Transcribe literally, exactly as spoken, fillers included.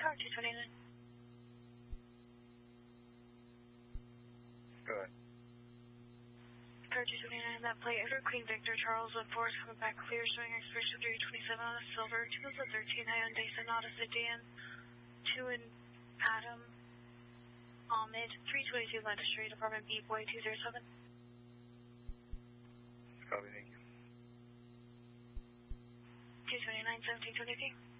Tower two twenty-nine. Go ahead. Tower two twenty-nine, that plate under Queen Victor, Charles one four is coming back clear, showing expiration three twenty-seven on a silver, two Mazda thirteen, Hyundai Sonata Sedan, two in Adam, Ahmed, three twenty-two Lenda Street, apartment B, boy two zero seven. Copy, thank you. two twenty-nine, seventeen twenty-three.